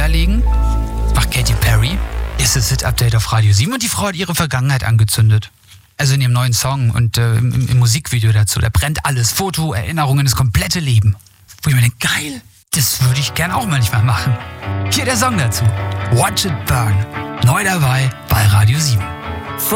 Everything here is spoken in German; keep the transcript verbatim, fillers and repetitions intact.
Feuer legen. Macht Katy Perry. Ist das Hit-Update auf Radio sieben und die Frau hat ihre Vergangenheit angezündet. Also in ihrem neuen Song und äh, im, im Musikvideo dazu. Da brennt alles. Foto, Erinnerungen, das komplette Leben. Wo ich mir denke, geil, das würde ich gern auch manchmal machen. Hier der Song dazu. Watch It Burn. Neu dabei bei Radio sieben.